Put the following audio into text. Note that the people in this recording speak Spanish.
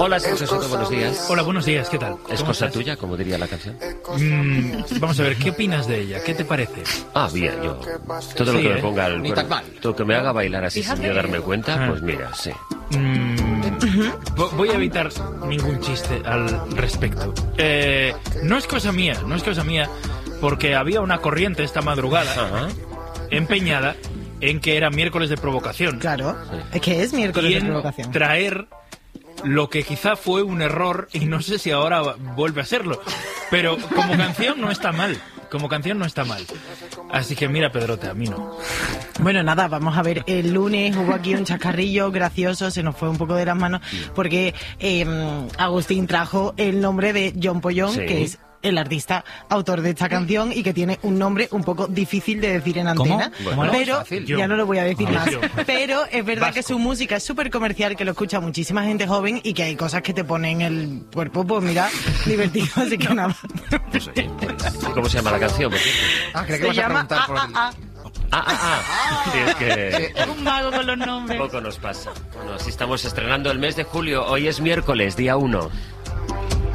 Hola, Sergio Soto, buenos días. Hola, buenos días, ¿qué tal? ¿Es cosa tuya, como diría la canción? Vamos a ver, ¿qué opinas de ella? ¿Qué te parece? Ah, bien, yo. Todo lo que me ponga al Ni tan mal. todo lo que me haga bailar así sin yo darme cuenta, pues mira, sí. Voy a evitar ningún chiste al respecto. No es cosa mía, porque había una corriente esta madrugada empeñada en que era miércoles de provocación. Claro, es que es miércoles de provocación. Traer lo que quizá fue un error, y no sé si ahora vuelve a serlo, pero como canción no está mal. Así que mira, Pedrote, a mí no. Bueno, nada, vamos a ver, el lunes hubo aquí un chascarrillo gracioso, se nos fue un poco de las manos, porque Agustín trajo el nombre de John Pollón, que es el artista autor de esta canción y que tiene un nombre un poco difícil de decir en antena. ¿Cómo? Pero ya no lo voy a decir más. Pero es verdad Vasco. que su música es súper comercial, que lo escucha muchísima gente joven y que hay cosas que te ponen el cuerpo, pues mira, divertido, así que nada. Pues, oye, ¿y cómo se llama la canción? Por cierto? Creo que Se vas a llama preguntar por el... Sí, es que Un mago con los nombres. poco nos pasa. Bueno, así estamos estrenando el mes de julio. Hoy es miércoles, día 1.